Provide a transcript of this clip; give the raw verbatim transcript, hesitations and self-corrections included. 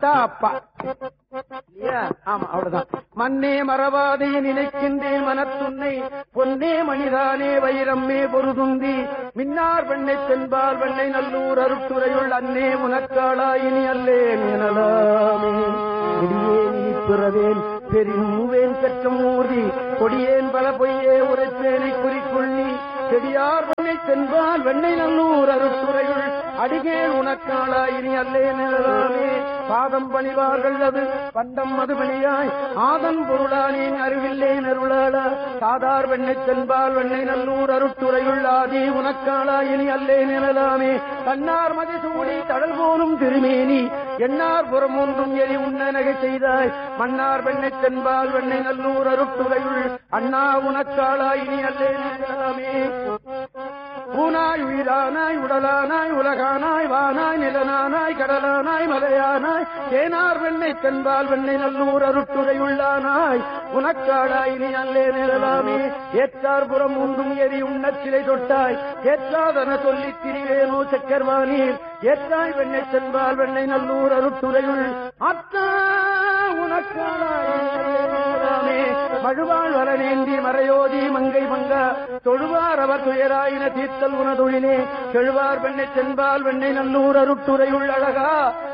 அப்பா ஆமா அவ்வளவுதான். மண்ணே மறவாதே நினைக்கின்றேன் மனத்துன்னை பொன்னே மணிதானே வைரம்மே பொருதுந்தி மின்னார் வெண்ணை தென்பால் வெண்ணை நல்லூர் அருட்டுரையுள் அன்னே உனக்காளாயினி அல்லேன் எனலாமே. கொடியேன் இனிப்பிறவேன் பெருவேன் பெற்றம் ஊர்தி கொடியேன் பல பொய்யே உரைப்பேனை குறிக்கொள்ளி செடியார் வெண்ணை தென்பால் வெண்ணை நல்லூர் அருட்டுரையுள் அடிகேன் உனக்காளாயினி அல்லேன் எனலாமே. பாதம் பணிவார்கள் அது பண்டம் மதுபணியாய் ஆதன் பொருளானேன் அறிவில்லேன் அருளாளா சாதார் வெண்ணை தென்பால் வெண்ணை நல்லூர் அருட்டுரையுள் ஆதி உனக்காளா இனி அல்லேன் எனலாமே. கண்ணார் மதிசூடி தடல் போலும் திருமேனி எண்ணார் புறம் ஒன்றும் எரி உண்ண நகை செய்தாய் மன்னார் வெண்ணை தென்பால் வெண்ணை நல்லூர் அருட்டுரையுள் அண்ணா உனக்காளா இனி அல்லேன் எனலாமே. பூனாய் உயிரானாய் உடலானாய் உலகானாய் வானாய் நிலனானாய் கடலானாய் மலையானாய் தேனார் வெண்ணை தென்பால் வெண்ணை நல்லூர் அருட்டுரையுள்ளானாய் உனக்காடாய் நீ அல்லே நிழலாமே. ஏற்றார் புறம் ஒன்றும் எரி உண்ணச் சிலை தொட்டாய் ஏற்றாதன சொல்லித் திரிவேனோ சக்கர்வானீர் ஏற்றாய் வெண்ணை தென்பால் வெண்ணை நல்லூர் அருட்டுரையுள் அத்தா உனக்காடாய் மழுவாள் வரநேந்தி மறையோதி மங்கை மங்கா தொழுவார் அவர் துயராயின தீர்த்தல் உனதொழிலே செழுவார் வெண்ணை தென்பால் வெண்ணை நல்லூர் அருட்டுரையுள் அழகா